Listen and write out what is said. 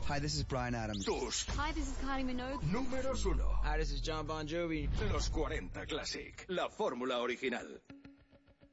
Hi, this is Bryan Adams. Tus Hi, this is Kylie Minogue. números 1. Hi, this is John Bon Jovi. Los 40 Classic. La fórmula original.